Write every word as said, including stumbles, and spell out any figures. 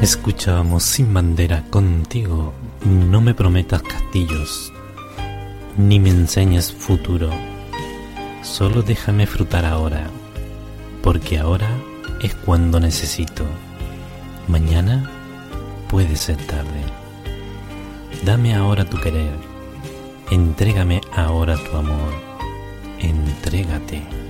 Escuchábamos Sin Bandera contigo. No me prometas castillos, ni me enseñes futuro. Solo déjame frutar ahora, porque ahora es cuando necesito. Mañana puede ser tarde. Dame ahora tu querer. Entrégame ahora tu amor. Entrégate.